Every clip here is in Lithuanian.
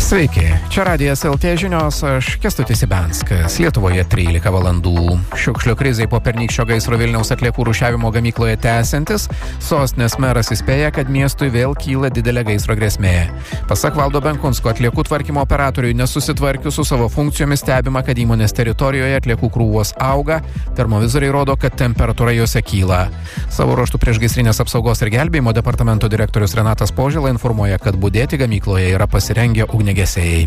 Sveiki, čia Radijas LT žinios, aš Kęstutis Ibianskas, Lietuvoje 13 valandų. Šiukšlių krizai po pernykščio gaisro Vilniaus atliekų rūšiavimo gamykloje tęsiantis, sostinės meras įspėja, kad miestui vėl kyla didelė gaisro grėsmė. Pasak Valdo Benkunsko, atliekų tvarkymo operatoriui nesusitvarkius su savo funkcijomis stebima, kad įmonės teritorijoje atliekų krūvos auga, termovizoriai rodo, kad temperatūra juose kyla. Savo ruožtų priešgaisrinės apsaugos ir gelbėjimo departamento direktorius Renatas Požėla informuoja, kad budėti gamykloje yra pasirengę ugniagesiai.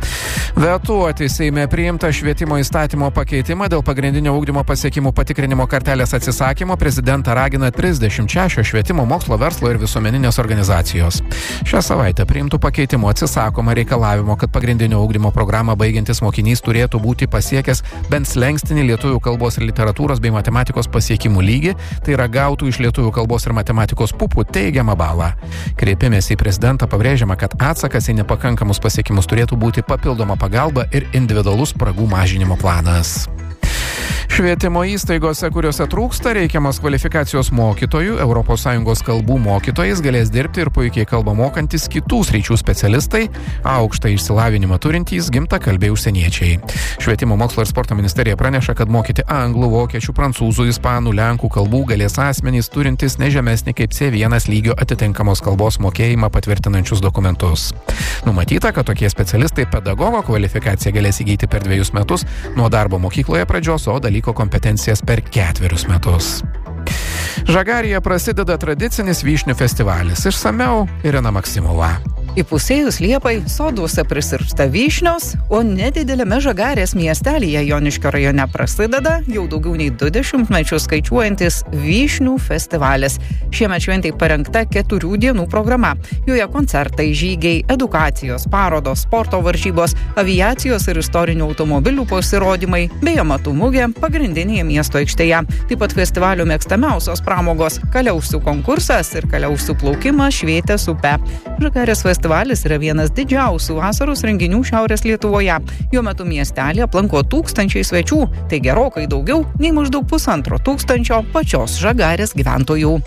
Vetuoti Seime priimtą švietimo įstatymo pakeitimą dėl pagrindinio ugdymo pasiekimų patikrinimo kartelės atsisakymo prezidentą ragina 36 švietimo, mokslo, verslo ir visuomeninės organizacijos. Šią savaitę priimtų pakeitimų atsisakoma reikalavimo, kad pagrindinio ugdymo programą baigiantis mokinys turėtų būti pasiekęs bent slenkstinį lietuvių kalbos ir literatūros bei matematikos pasiekimų lygį, tai yra gautų iš lietuvių kalbos ir matematikos pupų teigiamą balą. Kreipimėsi į prezidentą pabrėžiama, kad atsakas į nepakankamus pasiekimus turėtų būti papildoma pagalba ir individualus spragų mažinimo planas. Švietimo įstaigose, kuriuose trūksta reikiamos kvalifikacijos mokytojų, ES kalbų mokytojais galės dirbti ir puikiai kalbą mokantis kitų sričių specialistai, aukštą išsilavinimą turintys gimtakalbiai užsieniečiai. Švietimo, mokslo ir sporto ministerija praneša, kad mokyti anglų, vokiečių, prancūzų, ispanų, lenkų kalbų galės asmenys turintys nežemesnį kaip C1 lygio atitinkamos kalbos mokėjimą patvirtinančius dokumentus. Numatyta, kad tokie specialistai pedagogo kvalifikaciją galės įgyti per 2 metus nuo darbo mokykloje pradžios, o dalyko kompetencijas per 4 metus. Žagarėje prasideda tradicinis vyšnių festivalis. Išsamiau Irena Maksimova. Įpusėjus Liepai soduose prisirpsta vyšnios, o nedidelėme Žagarės miestelyje Joniškio rajone prasideda jau daugiau nei 20 mečių skaičiuojantis vyšnių festivalis. Šiemet šventei parengta 4 dienų programa. Joje koncertai, žygiai, edukacijos, parodos, sporto varžybos, aviacijos ir istorinių automobilių pasirodymai, bei amatų mugė pagrindinėje miesto aikštėje. Taip pat festivalio mėgstamiausios pramogos – kaliausių konkursas ir kaliausių plaukimas Švietės upe. Žagarės festivalis yra vienas didžiausių vasaros renginių Šiaurės Lietuvoje. Jo metu miestelį aplanko tūkstančiai svečių, tai gerokai daugiau nei maždaug 1500 pačios Žagarės gyventojų.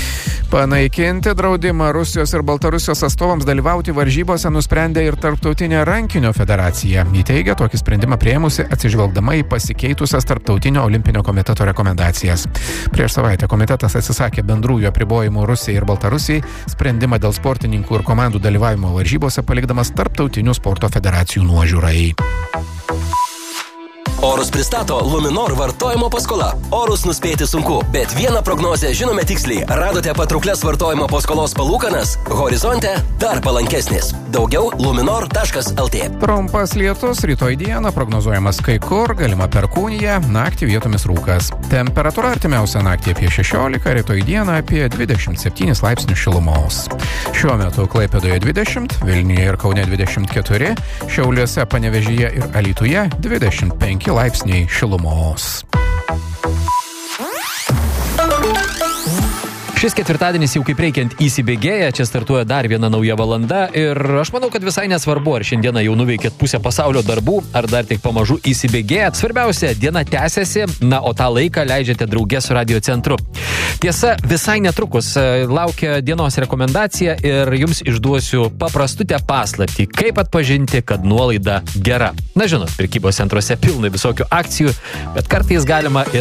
Panaikinti draudimą Rusijos ir Baltarusijos atstovams dalyvauti varžybose nusprendė ir Tarptautinė rankinio federacija. Ji teigia tokį sprendimą priėmusi atsižvelgdama į pasikeitusias Tarptautinio olimpinio komiteto rekomendacijas. Prieš savaitę komitetas atsisakė bendrųjų apribojimų Rusijai ir Baltarusijai, sprendimą dėl sportininkų ir komandų dalyvavimo varžybose palikdamas Tarptautinių sporto federacijų nuožiūrai. Orus pristato Luminor vartojimo paskola. Orus nuspėti sunku, bet vieną prognozę žinome tiksliai. Radote patrauklias vartojimo paskolos palūkanas? Horizonte dar palankesnis. Daugiau luminor.lt. Trumpas lietus, rytoj dieną prognozuojamas kai kur, galima perkūnija, naktį vietomis rūkas. Temperatūra artimiausią naktį apie 16, rytoj dieną apie 27 laipsnių šilumos. Šiuo metu Klaipėdoje 20, Vilniuje ir Kaune 24, Šiauliuose, Panevėžyje ir Alytuje 25 laipsniai šilumos. Šis ketvirtadienis jau kaip reikiant įsibėgėja, čia startuoja dar viena nauja valanda ir aš manau, kad visai nesvarbu, ar šiandieną jau nuveikėt pusę pasaulio darbų, ar dar tik pamažu įsibėgėjat. Svarbiausia, diena tęsiasi, na, o tą laiką leidžiate drauge su Radio Centru. Tiesa, visai netrukus laukia dienos rekomendacija ir jums išduosiu paprastutę paslaptį, kaip atpažinti, kad nuolaida gera. Na, žinot, prekybos centruose pilna visokių akcijų, bet kartais galima ir